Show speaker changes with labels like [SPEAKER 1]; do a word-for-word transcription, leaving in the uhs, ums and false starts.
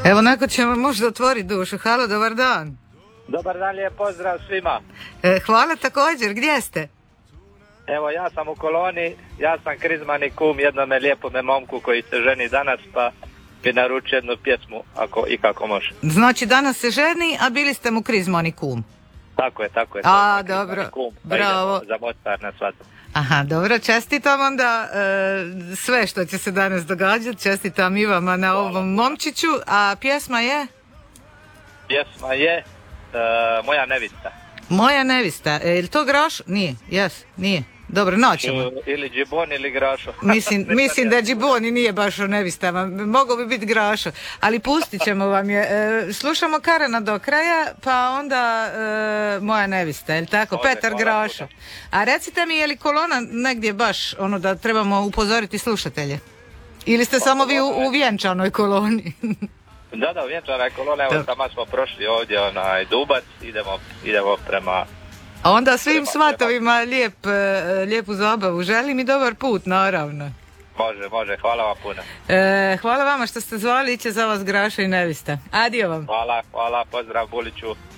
[SPEAKER 1] Evo, neko će vam možda otvoriti dušu. Halo, dobar dan.
[SPEAKER 2] Dobar dan, lijep pozdrav svima.
[SPEAKER 1] E, hvala također, gdje ste?
[SPEAKER 2] Evo, ja sam u koloni, ja sam krizmani kum jednome lijepome momku koji se ženi danas, pa bi naručio jednu pjesmu, ako i kako može.
[SPEAKER 1] Znači, danas se ženi, a bili ste mu krizmani kum.
[SPEAKER 2] Tako je, tako je.
[SPEAKER 1] A, dobro,
[SPEAKER 2] kum,
[SPEAKER 1] bravo.
[SPEAKER 2] Za Mostar na svadbu.
[SPEAKER 1] Aha, dobro, čestitam onda e, sve što će se danas događati, čestitam i vama na
[SPEAKER 2] Hvala.
[SPEAKER 1] ovom momčiću, a pjesma je?
[SPEAKER 2] Pjesma je uh, Moja nevista.
[SPEAKER 1] Moja nevista, e, je li to Grašo? Nije, jes, nije. Dobro, naćemo.
[SPEAKER 2] Ili Džibon ili Grašo.
[SPEAKER 1] Mislim, mislim da Džiboni nije baš o nevistama, mogao bi biti Grašo, ali pustit ćemo vam je. E, slušamo Karena do kraja, pa onda e, Moja nevista, je li tako?
[SPEAKER 2] Može,
[SPEAKER 1] Petar
[SPEAKER 2] hvala
[SPEAKER 1] Grašo. A recite mi, je li kolona negdje baš ono da trebamo upozoriti slušatelje? Ili ste
[SPEAKER 2] Pa,
[SPEAKER 1] samo vi u,
[SPEAKER 2] kolona je-
[SPEAKER 1] u vjenčanoj koloni?
[SPEAKER 2] Da, da, vjenčana je kolona, evo
[SPEAKER 1] Dobro.
[SPEAKER 2] tamo smo prošli ovdje onaj Dubac, idemo, idemo prema...
[SPEAKER 1] A onda svim
[SPEAKER 2] Treba,
[SPEAKER 1] svatovima lijep, e, lijepu zabavu želim i dobar put, naravno.
[SPEAKER 2] Može, može, hvala vam puno.
[SPEAKER 1] E, hvala vama što ste zvali, iće za vas Grašo i nevista. Adio vam.
[SPEAKER 2] Hvala, hvala, pozdrav Buliću.